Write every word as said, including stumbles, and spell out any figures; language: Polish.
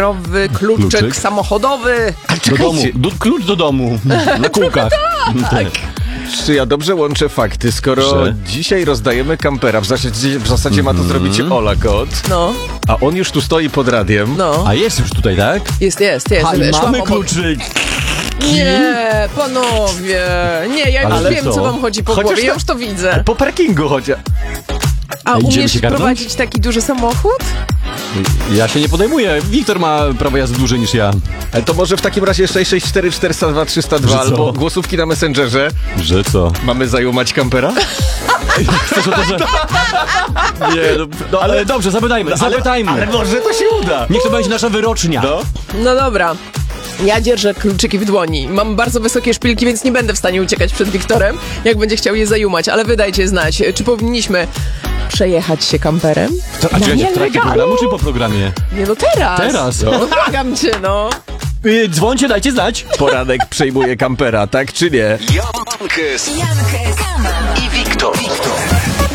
kamperowy kluczyk, Kluczyk? samochodowy. Do domu, do, klucz do domu, na kółkach. Tak. Czy ja dobrze łączę fakty, skoro Że? dzisiaj rozdajemy kampera, w zasadzie, w zasadzie ma to zrobić Ola Kot, No, a on już tu stoi pod radiem. no. A jest już tutaj, tak? Jest, jest, jest. A i Szłam mamy obok. kluczyk. Nie, panowie. Nie, ja już Ale wiem, co? co wam chodzi po Chociaż głowie. Ja to- już to widzę. Po parkingu chociaż. A Idziemy umiesz się garnąć? prowadzić taki duży samochód? Ja się nie podejmuję. Wiktor ma prawo jazdy dłużej niż ja. E, To może w takim razie sześć sześć cztery czterysta dwa trzysta dwa Że co? albo głosówki na Messengerze. Że co? Mamy zajumać kampera? Chcesz o to, że... Nie, no, no ale dobrze, zapytajmy, zapytajmy. Ale może to się uda. Niech to będzie nasza wyrocznia. No. No dobra. Ja dzierżę kluczyki w dłoni. Mam bardzo wysokie szpilki, więc nie będę w stanie uciekać przed Wiktorem, jak będzie chciał je zajumać, ale wy dajcie znać, czy powinniśmy przejechać się kamperem? A Na czy ja w trakcie nielegalu? programu, czy po programie? Nie, no teraz. Teraz. No błagam cię, no. Y, dzwońcie, dajcie znać. Poranek przejmuje kampera, tak czy nie? Jankes, Jankes i Wiktor.